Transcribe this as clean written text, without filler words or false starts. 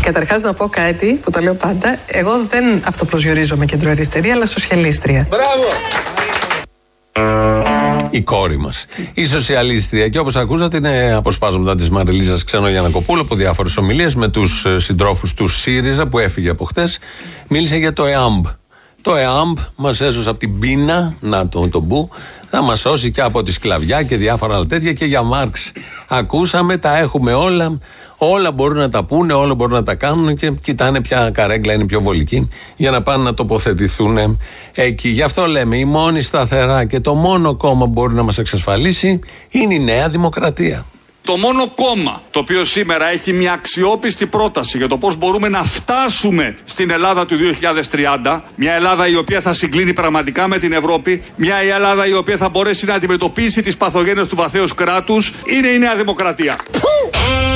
Καταρχάς να πω κάτι που το λέω πάντα. Εγώ δεν αυτοπροσδιορίζομαι κεντροαριστερή, αλλά σοσιαλίστρια. Μπράβο! Η κόρη μας, η σοσιαλίστρια. Και όπως ακούσατε, είναι αποσπάσματα της Μαριλίζας Ξενογιαννακοπούλου από διάφορες ομιλίες με τους συντρόφους του ΣΥΡΙΖΑ που έφυγε από χτες. Μίλησε για το ΕΑΜΠ. Το ΕΑΜΠ μας έσωσε από την πείνα, να το μπου, θα μας σώσει και από τη σκλαβιά και διάφορα άλλα τέτοια. Και για Μάρξ ακούσαμε, τα έχουμε όλα. Όλα μπορούν να τα πούνε, όλα μπορούν να τα κάνουν και κοιτάνε ποια καρέγκλα είναι πιο βολική για να πάνε να τοποθετηθούν εκεί. Γι' αυτό λέμε, η μόνη σταθερά και το μόνο κόμμα που μπορεί να μας εξασφαλίσει είναι η Νέα Δημοκρατία. Το μόνο κόμμα το οποίο σήμερα έχει μια αξιόπιστη πρόταση για το πώς μπορούμε να φτάσουμε στην Ελλάδα του 2030, μια Ελλάδα η οποία θα συγκλίνει πραγματικά με την Ευρώπη, μια Ελλάδα η οποία θα μπορέσει να αντιμετωπίσει τις παθογένειες του βαθέως κράτους, είναι η Νέα Δημοκρατία.